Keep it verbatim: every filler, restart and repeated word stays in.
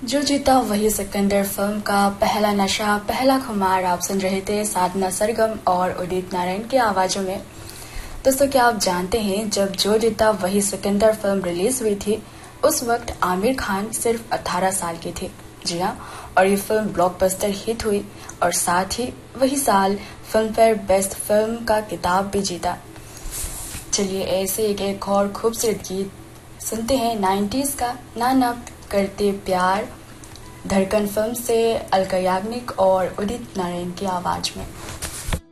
जो जीता वही सिकंदर फिल्म का पहला नशा पहला खुमार आप सुन रहे थे साधना सरगम और उदित नारायण की आवाजों में। दोस्तों, क्या आप जानते हैं जब जो जीता वही सिकंदर फिल्म रिलीज हुई थी उस वक्त आमिर खान सिर्फ अठारह साल के थे। जी हाँ, और ये फिल्म ब्लॉकबस्टर हिट हुई और साथ ही वही साल फिल्म फेयर बेस्ट फिल्म का खिताब भी जीता। चलिए ऐसे एक एक और खूबसूरत गीत सुनते हैं नाइन्टीज का ना ना करते प्यार धड़कन फिल्म से अलका याग्निक और उदित नारायण की आवाज में।